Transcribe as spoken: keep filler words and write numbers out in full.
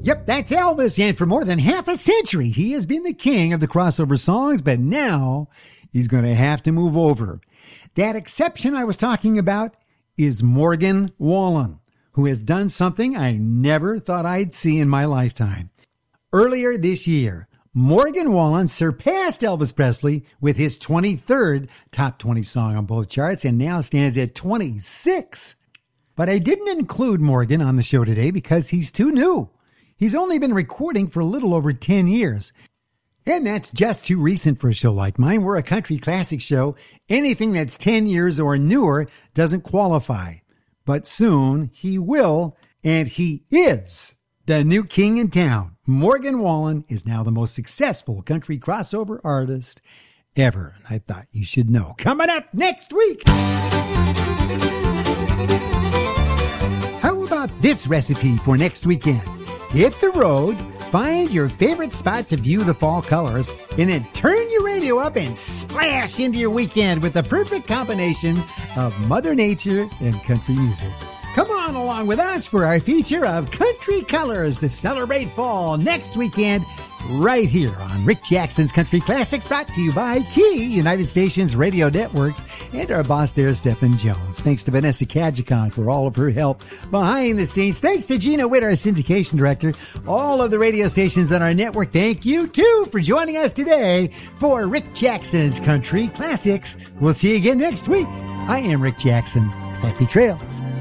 Yep, that's Elvis, and for more than half a century, he has been the king of the crossover songs, but now he's going to have to move over. That exception I was talking about is Morgan Wallen, who has done something I never thought I'd see in my lifetime. Earlier this year, Morgan Wallen surpassed Elvis Presley with his twenty-third top twenty song on both charts and now stands at twenty-six. But I didn't include Morgan on the show today because he's too new. He's only been recording for a little over ten years. And that's just too recent for a show like mine. We're a country classic show. Anything that's ten years or newer doesn't qualify. But soon he will, and he is the new king in town. Morgan Wallen is now the most successful country crossover artist ever. And I thought you should know. Coming up next week. How about this recipe for next weekend? Hit the road, find your favorite spot to view the fall colors, and then turn your radio up and splash into your weekend with the perfect combination of Mother Nature and country music. Come on along with us for our feature of Country Colors to celebrate fall next weekend right here on Rick Jackson's Country Classics, brought to you by Key, United Stations Radio Networks, and our boss there, Stephen Jones. Thanks to Vanessa Kajikon for all of her help behind the scenes. Thanks to Gina Witt, our syndication director. All of the radio stations on our network, thank you, too, for joining us today for Rick Jackson's Country Classics. We'll see you again next week. I am Rick Jackson. Happy trails.